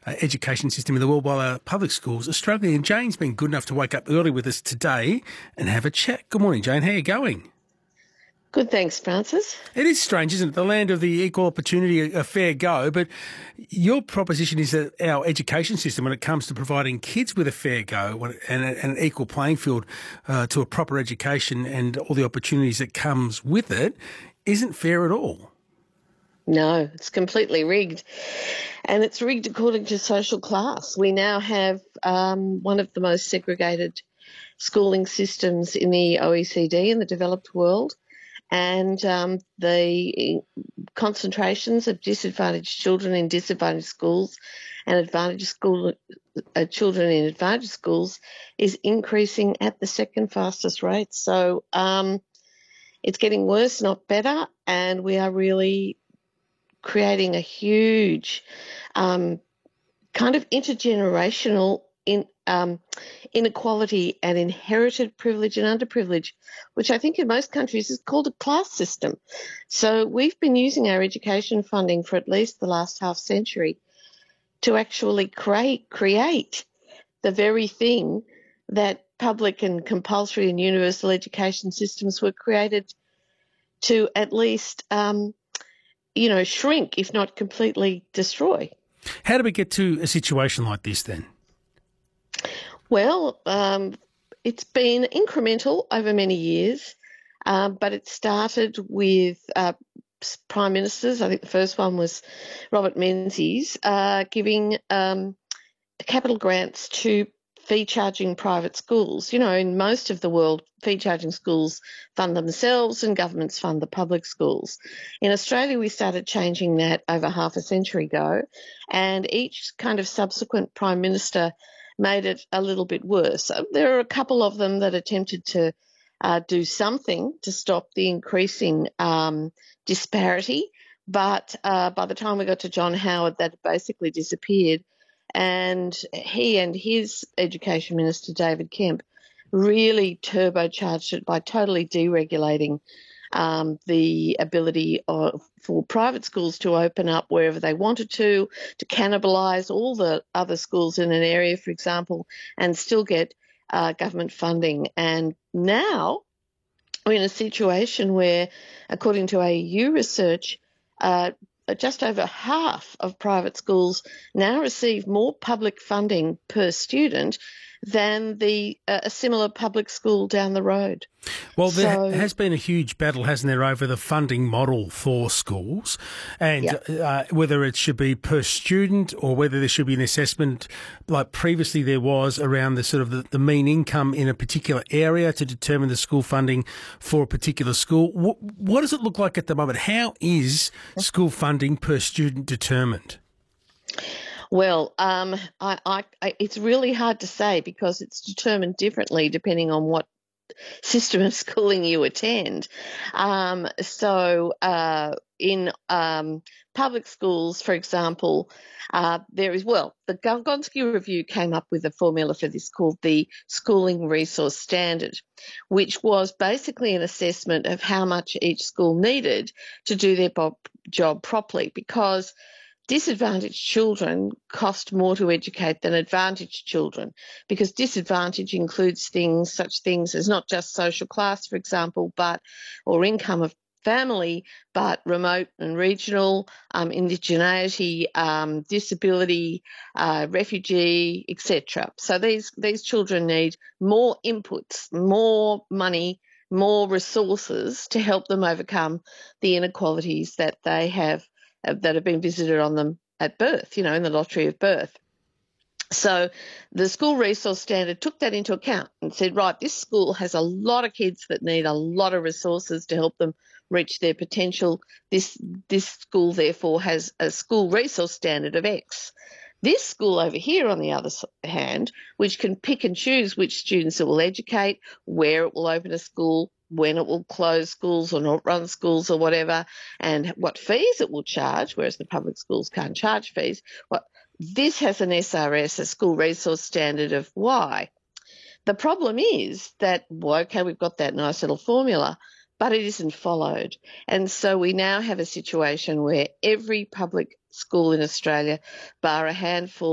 education system in the world while our public schools are struggling. And Jane's been good enough to wake up early with us today and have a chat. Good morning, Jane. How are you going? Good, thanks, Francis. It is strange, isn't it? The land of the equal opportunity, a fair go. But your proposition is that our education system, when it comes to providing kids with a fair go and an equal playing field to a proper education and all the opportunities that comes with it, isn't fair at all. No, it's completely rigged. And it's rigged according to social class. We now have one of the most segregated schooling systems in the OECD, in the developed world. And the concentrations of disadvantaged children in disadvantaged schools and children in advantaged schools is increasing at the second fastest rate. So it's getting worse, not better, and we are really creating a huge kind of intergenerational inequality and inherited privilege and underprivilege, which I think in most countries is called a class system. So we've been using our education funding for at least the last half century to actually create the very thing that public and compulsory and universal education systems were created to at least, shrink, if not completely destroy. How do we get to a situation like this then? Well, it's been incremental over many years, but it started with prime ministers. I think the first one was Robert Menzies, giving capital grants to fee-charging private schools. You know, in most of the world, fee-charging schools fund themselves and governments fund the public schools. In Australia, we started changing that over half a century ago, and each kind of subsequent prime minister made it a little bit worse. There are a couple of them that attempted to do something to stop the increasing disparity, but by the time we got to John Howard, that basically disappeared. And he and his education minister, David Kemp, really turbocharged it by totally deregulating the ability for private schools to open up wherever they wanted to cannibalise all the other schools in an area, for example, and still get government funding. And now we're in a situation where, according to AEU research, just over half of private schools now receive more public funding per student than a similar public school down the road. Well, there has been a huge battle, hasn't there, over the funding model for schools and whether it should be per student or whether there should be an assessment like previously there was around the sort of the mean income in a particular area to determine the school funding for a particular school. What does it look like at the moment? How is school funding per student determined? Well, it's really hard to say because it's determined differently depending on what system of schooling you attend. In public schools, for example, the Gonski Review came up with a formula for this called the Schooling Resource Standard, which was basically an assessment of how much each school needed to do their job properly, because disadvantaged children cost more to educate than advantaged children, because disadvantage includes such things as not just social class, for example, or income of family, but remote and regional, indigeneity, disability, refugee, etc. So these children need more inputs, more money, more resources to help them overcome the inequalities that they have that have been visited on them at birth, in the lottery of birth. So the School Resource Standard took that into account and said, right, this school has a lot of kids that need a lot of resources to help them reach their potential. This school, therefore, has a School Resource Standard of X. This school over here, on the other hand, which can pick and choose which students it will educate, where it will open a school, when it will close schools or not run schools or whatever, and what fees it will charge, whereas the public schools can't charge fees. This has an SRS, a School Resource Standard of Y. The problem is that, we've got that nice little formula, but it isn't followed. And so we now have a situation where every public school in Australia, bar a handful